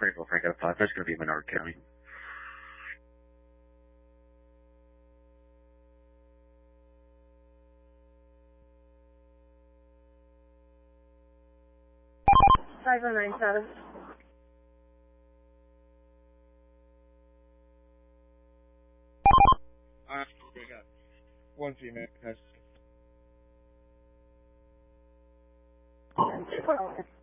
Springfield, Frank out of 5. That's going to be Menard County. Five oh nine seven. We got one female. Well,